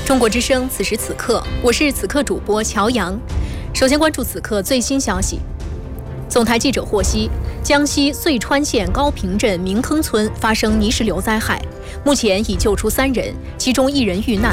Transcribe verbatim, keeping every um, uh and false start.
中国之声，此时此刻，我是此刻主播乔阳。首先关注此刻最新消息。总台记者获悉，江西遂川县高坪镇明坑村发生泥石流灾害，目前已救出三人，其中一人遇难。